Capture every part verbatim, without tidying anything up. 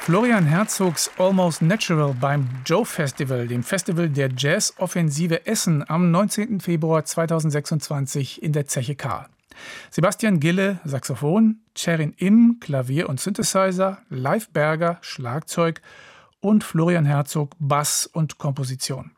Florian Herzogs Almost Natural beim Joe Festival, dem Festival der Jazz-Offensive Essen am neunzehnten Februar zweitausendsechsundzwanzig in der Zeche K. Sebastian Gille, Saxophon, Cherin Im, Klavier und Synthesizer, Leif Berger, Schlagzeug und Florian Herzog, Bass und Komposition.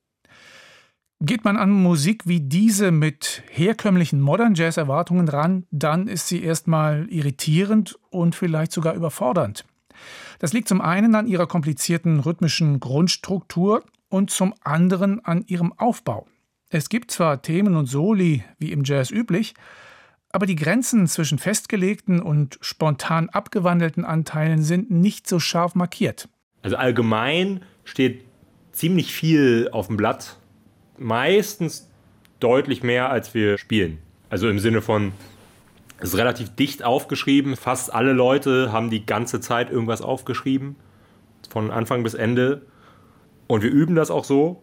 Geht man an Musik wie diese mit herkömmlichen Modern Jazz-Erwartungen ran, dann ist sie erstmal irritierend und vielleicht sogar überfordernd. Das liegt zum einen an ihrer komplizierten rhythmischen Grundstruktur und zum anderen an ihrem Aufbau. Es gibt zwar Themen und Soli, wie im Jazz üblich, aber die Grenzen zwischen festgelegten und spontan abgewandelten Anteilen sind nicht so scharf markiert. Also allgemein steht ziemlich viel auf dem Blatt, meistens deutlich mehr, als wir spielen. Also im Sinne von, es ist relativ dicht aufgeschrieben, fast alle Leute haben die ganze Zeit irgendwas aufgeschrieben, von Anfang bis Ende. Und wir üben das auch so.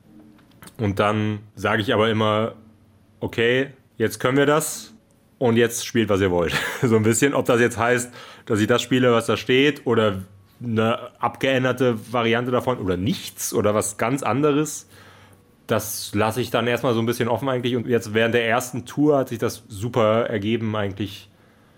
Und dann sage ich aber immer, okay, jetzt können wir das und jetzt spielt, was ihr wollt. So ein bisschen, ob das jetzt heißt, dass ich das spiele, was da steht, oder eine abgeänderte Variante davon oder nichts oder was ganz anderes. Das lasse ich dann erstmal so ein bisschen offen eigentlich. Und jetzt während der ersten Tour hat sich das super ergeben eigentlich,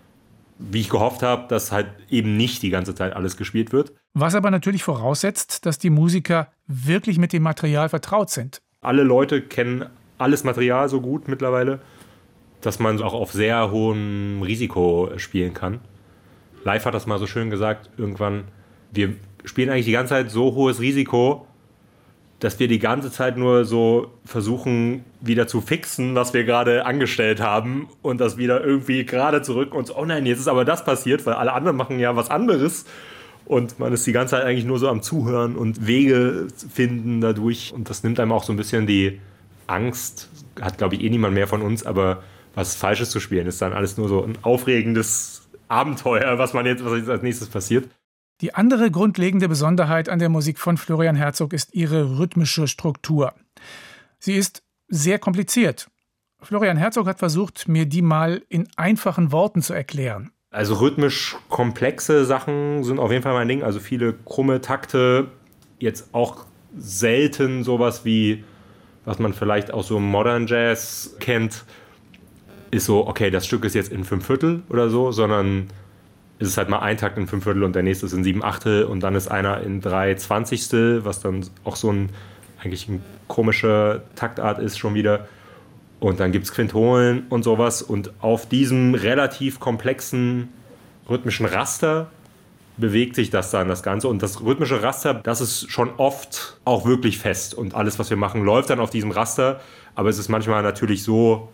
wie ich gehofft habe, dass halt eben nicht die ganze Zeit alles gespielt wird. Was aber natürlich voraussetzt, dass die Musiker wirklich mit dem Material vertraut sind. Alle Leute kennen alles Material so gut mittlerweile, dass man auch auf sehr hohem Risiko spielen kann. Live hat das mal so schön gesagt, irgendwann, wir spielen eigentlich die ganze Zeit so hohes Risiko, dass wir die ganze Zeit nur so versuchen, wieder zu fixen, was wir gerade angestellt haben und das wieder irgendwie gerade zurück und so, oh nein, jetzt ist aber das passiert, weil alle anderen machen ja was anderes und man ist die ganze Zeit eigentlich nur so am Zuhören und Wege finden dadurch und das nimmt einem auch so ein bisschen die Angst, hat glaube ich eh niemand mehr von uns, aber was Falsches zu spielen ist dann alles nur so ein aufregendes Abenteuer, was man jetzt, was jetzt als nächstes passiert. Die andere grundlegende Besonderheit an der Musik von Florian Herzog ist ihre rhythmische Struktur. Sie ist sehr kompliziert. Florian Herzog hat versucht, mir die mal in einfachen Worten zu erklären. Also rhythmisch komplexe Sachen sind auf jeden Fall mein Ding. Also viele krumme Takte, jetzt auch selten sowas wie, was man vielleicht auch so im Modern Jazz kennt, ist so, okay, das Stück ist jetzt in fünf Viertel oder so, sondern es ist halt mal ein Takt in fünf Viertel und der nächste ist in sieben Achtel und dann ist einer in drei Zwanzigstel, was dann auch so ein eigentlich eine komische Taktart ist schon wieder. Und dann gibt es Quintolen und sowas. Und auf diesem relativ komplexen rhythmischen Raster bewegt sich das dann, das Ganze. Und das rhythmische Raster, das ist schon oft auch wirklich fest. Und alles, was wir machen, läuft dann auf diesem Raster. Aber es ist manchmal natürlich so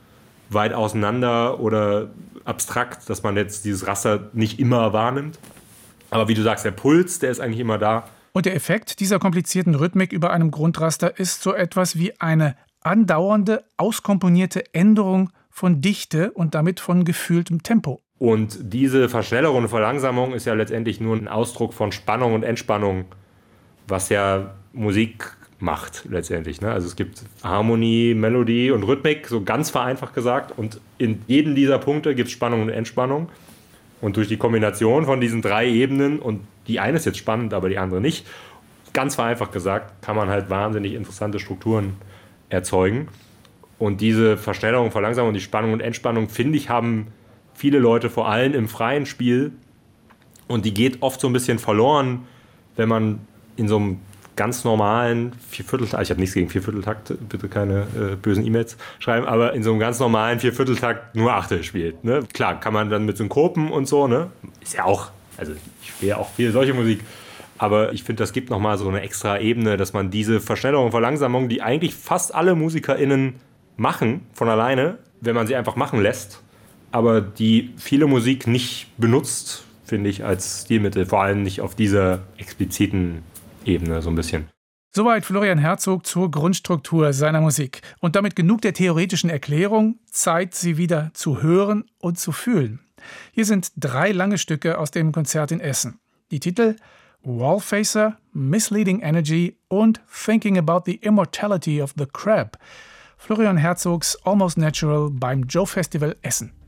weit auseinander oder abstrakt, dass man jetzt dieses Raster nicht immer wahrnimmt. Aber wie du sagst, der Puls, der ist eigentlich immer da. Und der Effekt dieser komplizierten Rhythmik über einem Grundraster ist so etwas wie eine andauernde, auskomponierte Änderung von Dichte und damit von gefühltem Tempo. Und diese Verschnellerung und Verlangsamung ist ja letztendlich nur ein Ausdruck von Spannung und Entspannung, was ja Musik macht letztendlich. Ne? Also es gibt Harmonie, Melodie und Rhythmik, so ganz vereinfacht gesagt. Und in jedem dieser Punkte gibt es Spannung und Entspannung. Und durch die Kombination von diesen drei Ebenen, und die eine ist jetzt spannend, aber die andere nicht, ganz vereinfacht gesagt, kann man halt wahnsinnig interessante Strukturen erzeugen. Und diese Verschnellerung, Verlangsamung, die Spannung und Entspannung, finde ich, haben viele Leute vor allem im freien Spiel. Und die geht oft so ein bisschen verloren, wenn man in so einem ganz normalen Viervierteltakt, ich habe nichts gegen Viervierteltakt, bitte keine äh, bösen E-Mails schreiben, aber in so einem ganz normalen Viervierteltakt nur Achtel spielt. Ne? Klar, kann man dann mit Synkopen und so, ne? Ist ja auch, also ich spiele ja auch viel solche Musik, aber ich finde, das gibt nochmal so eine extra Ebene, dass man diese Verschnellerung und Verlangsamung, die eigentlich fast alle MusikerInnen machen, von alleine, wenn man sie einfach machen lässt, aber die viele Musik nicht benutzt, finde ich, als Stilmittel, vor allem nicht auf dieser expliziten Ebene so ein bisschen. Soweit Florian Herzog zur Grundstruktur seiner Musik. Und damit genug der theoretischen Erklärung, Zeit, sie wieder zu hören und zu fühlen. Hier sind drei lange Stücke aus dem Konzert in Essen. Die Titel Wallfacer, Misleading Energy und Thinking About the Immortality of the Crab. Florian Herzogs Almost Natural beim Joe Festival Essen.